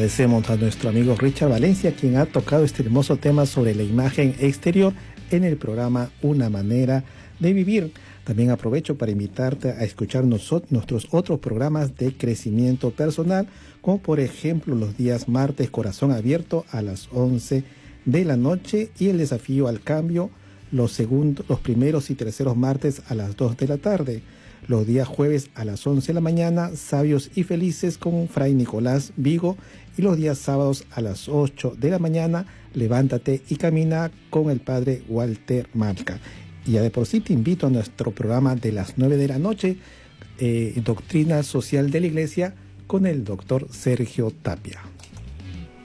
Agradecemos a nuestro amigo Richard Valencia, quien ha tocado este hermoso tema sobre la imagen exterior en el programa Una Manera de Vivir. También aprovecho para invitarte a escuchar nuestros otros programas de crecimiento personal, como por ejemplo los días martes Corazón Abierto a las 11 de la noche y el Desafío al Cambio los primeros y terceros martes a las 2 de la tarde. Los días jueves a las 11 de la mañana, Sabios y Felices con Fray Nicolás Vigo. Y los días sábados a las 8 de la mañana, Levántate y Camina con el Padre Walter Malca. Y ya de por sí te invito a nuestro programa de las 9 de la noche, Doctrina Social de la Iglesia, con el doctor Sergio Tapia.